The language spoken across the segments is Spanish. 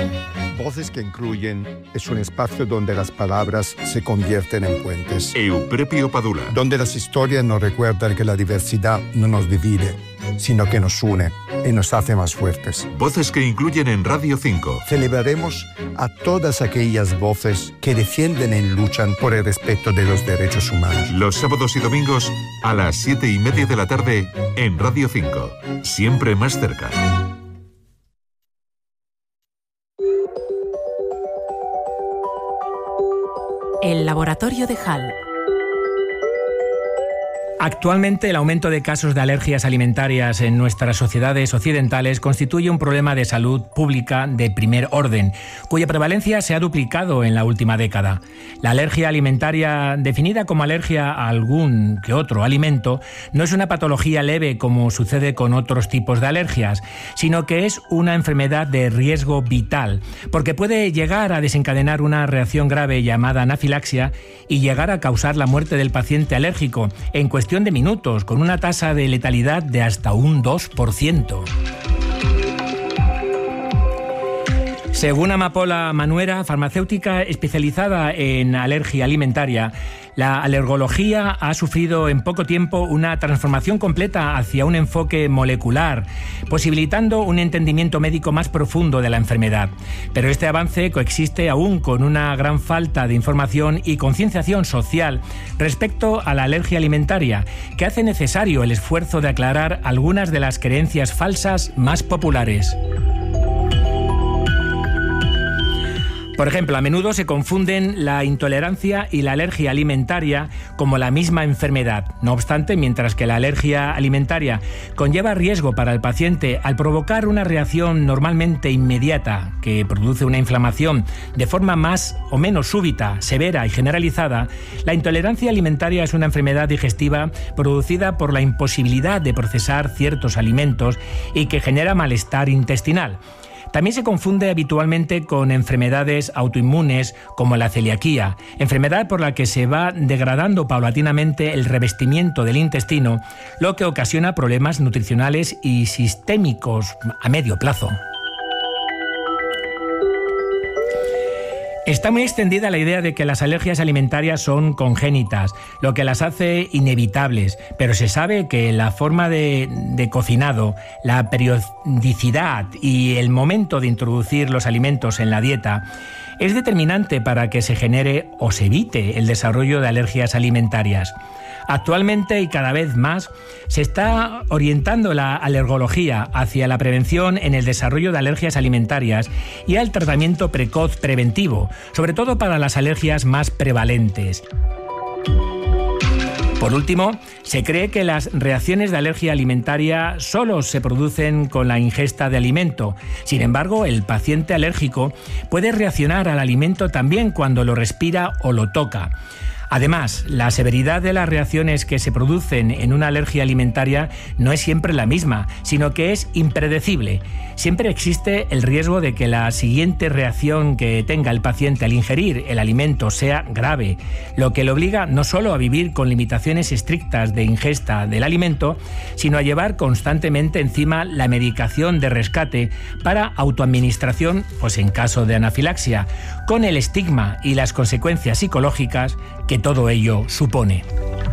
Voces que incluyen es un espacio donde las palabras se convierten en puentes. Euprepio Padula. Donde las historias nos recuerdan que la diversidad no nos divide, sino que nos une y nos hace más fuertes. Voces que incluyen en Radio 5. Celebraremos a todas aquellas voces que defienden y luchan por el respeto de los derechos humanos. Los sábados y domingos a las 7:30 de la tarde en Radio 5. Siempre más cerca. El laboratorio de Hall. Actualmente, el aumento de casos de alergias alimentarias en nuestras sociedades occidentales constituye un problema de salud pública de primer orden, cuya prevalencia se ha duplicado en la última década. La alergia alimentaria, definida como alergia a algún que otro alimento, no es una patología leve como sucede con otros tipos de alergias, sino que es una enfermedad de riesgo vital, porque puede llegar a desencadenar una reacción grave llamada anafilaxia y llegar a causar la muerte del paciente alérgico en cuestión de minutos, con una tasa de letalidad de hasta un 2%. Según Amapola Manuera, farmacéutica especializada en alergia alimentaria, la alergología ha sufrido en poco tiempo una transformación completa hacia un enfoque molecular, posibilitando un entendimiento médico más profundo de la enfermedad. Pero este avance coexiste aún con una gran falta de información y concienciación social respecto a la alergia alimentaria, que hace necesario el esfuerzo de aclarar algunas de las creencias falsas más populares. Por ejemplo, a menudo se confunden la intolerancia y la alergia alimentaria como la misma enfermedad. No obstante, mientras que la alergia alimentaria conlleva riesgo para el paciente al provocar una reacción normalmente inmediata que produce una inflamación de forma más o menos súbita, severa y generalizada, la intolerancia alimentaria es una enfermedad digestiva producida por la imposibilidad de procesar ciertos alimentos y que genera malestar intestinal. También se confunde habitualmente con enfermedades autoinmunes como la celiaquía, enfermedad por la que se va degradando paulatinamente el revestimiento del intestino, lo que ocasiona problemas nutricionales y sistémicos a medio plazo. Está muy extendida la idea de que las alergias alimentarias son congénitas, lo que las hace inevitables, pero se sabe que la forma de cocinado, la periodicidad y el momento de introducir los alimentos en la dieta es determinante para que se genere o se evite el desarrollo de alergias alimentarias. Actualmente y cada vez más se está orientando la alergología hacia la prevención en el desarrollo de alergias alimentarias y al tratamiento precoz preventivo, sobre todo para las alergias más prevalentes. Por último, se cree que las reacciones de alergia alimentaria solo se producen con la ingesta de alimento. Sin embargo, el paciente alérgico puede reaccionar al alimento también cuando lo respira o lo toca. Además, la severidad de las reacciones que se producen en una alergia alimentaria no es siempre la misma, sino que es impredecible. Siempre existe el riesgo de que la siguiente reacción que tenga el paciente al ingerir el alimento sea grave, lo que le obliga no solo a vivir con limitaciones estrictas de ingesta del alimento, sino a llevar constantemente encima la medicación de rescate para autoadministración, pues en caso de anafilaxia, con el estigma y las consecuencias psicológicas que todo ello supone.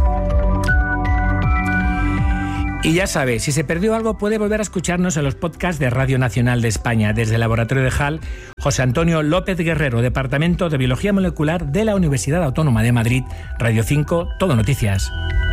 Y ya sabe, si se perdió algo puede volver a escucharnos en los podcasts de Radio Nacional de España. Desde el Laboratorio de Hall, José Antonio López Guerrero, Departamento de Biología Molecular de la Universidad Autónoma de Madrid, Radio 5, Todo Noticias.